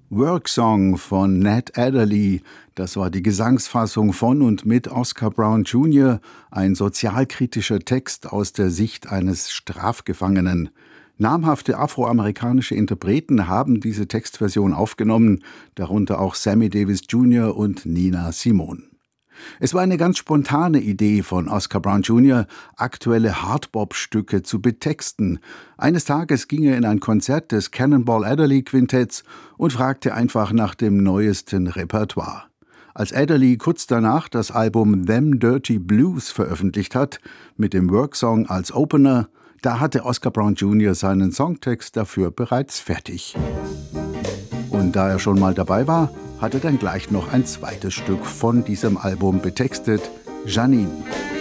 Worksong von Nat Adderley, das war die Gesangsfassung von und mit Oscar Brown Jr., ein sozialkritischer Text aus der Sicht eines Strafgefangenen. Namhafte afroamerikanische Interpreten haben diese Textversion aufgenommen, darunter auch Sammy Davis Jr. und Nina Simone. Es war eine ganz spontane Idee von Oscar Brown Jr., aktuelle Hardbop-Stücke zu betexten. Eines Tages ging er in ein Konzert des Cannonball Adderley Quintetts und fragte einfach nach dem neuesten Repertoire. Als Adderley kurz danach das Album Them Dirty Blues veröffentlicht hat, mit dem Worksong als Opener, da hatte Oscar Brown Jr. seinen Songtext dafür bereits fertig. Und da er schon mal dabei war, hat er dann gleich noch ein zweites Stück von diesem Album betextet, Janine.